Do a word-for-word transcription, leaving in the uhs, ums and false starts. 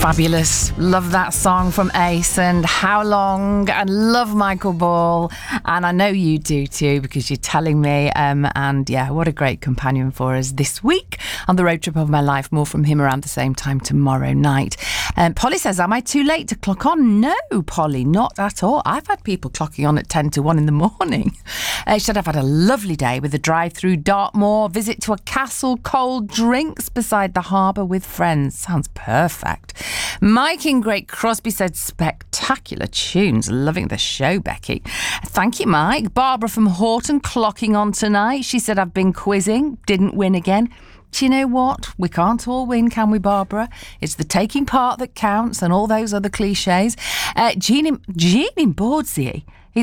Fabulous. Love that song from Ace and How Long, and love Michael Ball. And I know you do too, because you're telling me. Um, and yeah, what a great companion for us this week on the road trip of my life. More from him around the same time tomorrow night. Um, Polly says, am I too late to clock on? No, Polly, not at all. I've had people clocking on at ten to one in the morning. Uh, she said, I've had a lovely day with a drive through Dartmoor, visit to a castle, cold drinks beside the harbour with friends. Sounds perfect. Mike in Great Crosby said, spectacular tunes. Loving the show, Becky. Thank you, Mike. Barbara from Horton clocking on tonight. She said, I've been quizzing, didn't win again. Do you know what? We can't all win, can we, Barbara? It's the taking part that counts and all those other cliches. Uh, Jean in, Jean in Bordsey